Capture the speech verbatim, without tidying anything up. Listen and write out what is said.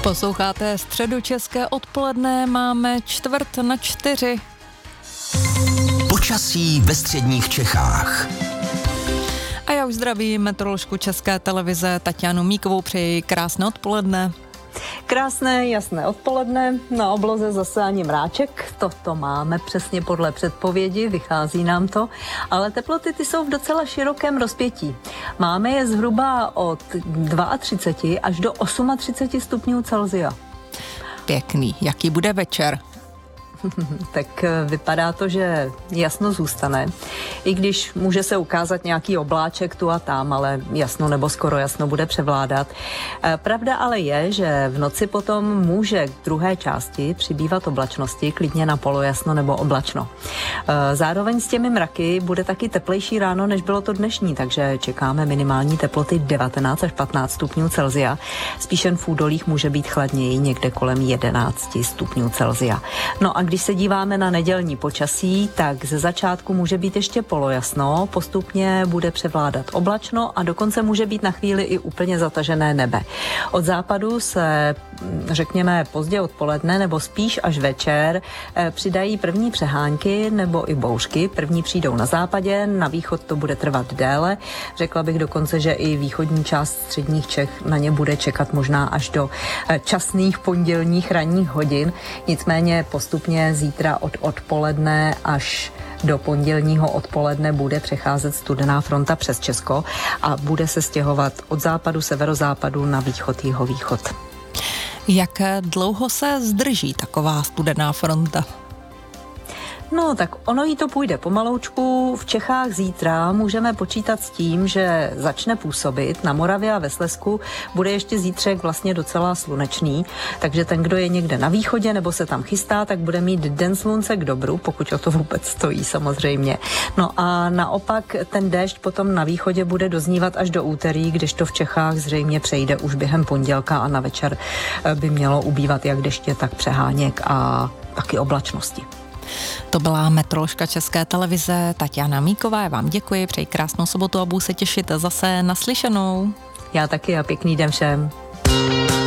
Posloucháte Středočeské odpoledne, máme čtvrt na čtyři. Počasí ve středních Čechách. A já už zdravím meteoroložku České televize Tatianu Míkovou, přeji krásné odpoledne. Krásné, jasné odpoledne, na obloze zase ani mráček, toto máme přesně podle předpovědi, vychází nám to, ale teploty ty jsou v docela širokém rozpětí. Máme je zhruba od třicet dva až do třicet osm stupňů Celsia. Pěkný, jaký bude večer? Tak vypadá to, že jasno zůstane, i když může se ukázat nějaký obláček tu a tam, ale jasno nebo skoro jasno bude převládat. Pravda ale je, že v noci potom může k druhé části přibývat oblačnosti, klidně na polojasno nebo oblačno. Zároveň s těmi mraky bude taky teplejší ráno, než bylo to dnešní, takže čekáme minimální teploty devatenáct až patnáct stupňů Celsia. Spíš jen v údolích může být chladněji, někde kolem jedenáct stupňů Celsia. No a když se díváme na nedělní počasí, tak ze začátku může být ještě polojasno, postupně bude převládat oblačno a dokonce může být na chvíli i úplně zatažené nebe. Od západu se, řekněme, pozdě odpoledne nebo spíš až večer přidají první přehánky nebo i bouřky. První přijdou na západě, na východ to bude trvat déle. Řekla bych dokonce, že i východní část středních Čech na ně bude čekat možná až do časných pondělních ranních hodin. Nicméně postupně zítra od odpoledne až do pondělního odpoledne bude přecházet studená fronta přes Česko a bude se stěhovat od západu, severozápadu na východ, jihovýchod. Jak dlouho se zdrží taková studená fronta? No, tak ono jí to půjde pomaloučku. V Čechách zítra můžeme počítat s tím, že začne působit. Na Moravě a ve Slezsku bude ještě zítřek vlastně docela slunečný, takže ten, kdo je někde na východě nebo se tam chystá, tak bude mít den slunce k dobru, pokud o to vůbec stojí samozřejmě. No a naopak ten déšť potom na východě bude doznívat až do úterý, když to v Čechách zřejmě přejde už během pondělka a na večer by mělo ubývat jak deště, tak přeháněk a taky oblačnosti. To byla meteoroložka České televize Tatiana Míková. Já vám děkuji, přeji krásnou sobotu a budu se těšit zase naslyšenou. Já taky a pěkný den všem.